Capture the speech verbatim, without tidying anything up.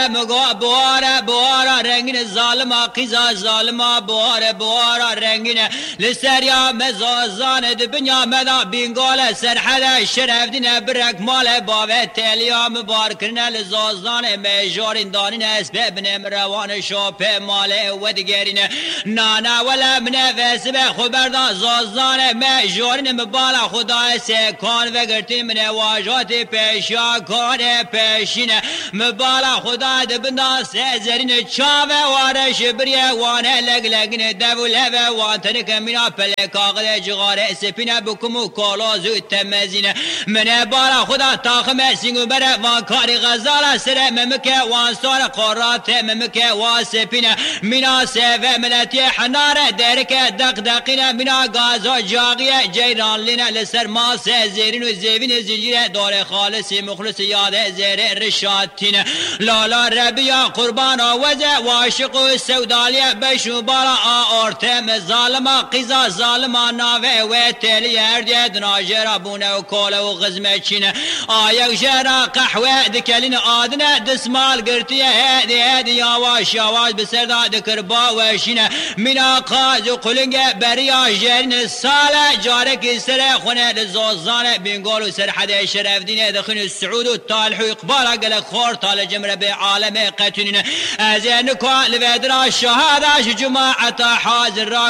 بواره مگو بواره بواره رنگین ظالما قیزا ظالما بواره بواره رنگین لسریا مزازان دبنیا مدا بینگال سرحده شرف دینه برک مال باوه تلیا مبارکرنه لزازان میجارین دانین اسبه بنم روان شوپه مال ودگرینه نانا ولا من وسبه خبردان زازان میجارین مبالا خدا سکان وگرتین من واجات پیشیا کان پیشینه مبالا خدا دبنا سزرین چاوه وارش بریه وانه لگ لگنه دولهوه وانتنک منا پلکاقل جغاره سپینه بکمو کالازو تمزینه من بالا خدا تاخمه سینگو بره وان کاری غزاله سره ممکه وان سار قرات ممکه وان سپینه منا سوه ملتی حناره درک دق دقینه منا گازا جاقیه جیران لینه لسر ماس زیرین و زیوین زنجیره دور خالصی مخلص یاده زیر رشاتینه لالا ربیا قربان آوزه واشق و سودالیه بشو بالا آورتم ظالما قیزا ظالما ناوه و تلی هردیه دناجرا بونه و کوله و غزمه چینه آیک جرا قحوه دکلین آدنه دسمال گرتیه هدی هدی یاواش یاواش بسردا دکر باوشینه منا قاز و قلنگ بریا جرین ساله جارک سر خونه دزوزانه بینگول و سرحده شرف دینه دخین السعود و طالح و اقبالا قلق خور طال جمره به عالم قتنين أزين كوال بدرا الشهادة جماعة حاضر